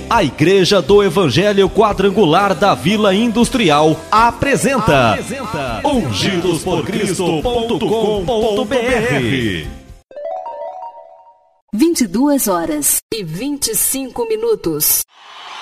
A Igreja do Evangelho Quadrangular da Vila Industrial apresenta ungidosporcristo.com.br. 22h25.